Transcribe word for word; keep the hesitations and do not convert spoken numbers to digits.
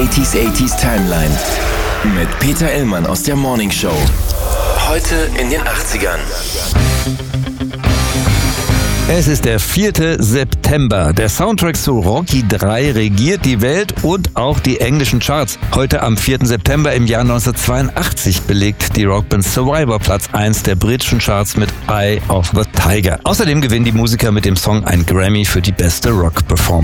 achtziger achtziger Timeline mit Peter Illmann aus der Morning Show. Heute in den achtzigern. Es ist der vierte September. Der Soundtrack zu Rocky drei regiert die Welt und auch die englischen Charts. Heute am vierten September im Jahr neunzehnhundertzweiundachtzig belegt die Rockband Survivor Platz eins der britischen Charts mit Eye of the Tiger. Außerdem gewinnen die Musiker mit dem Song ein Grammy für die beste Rock-Performance.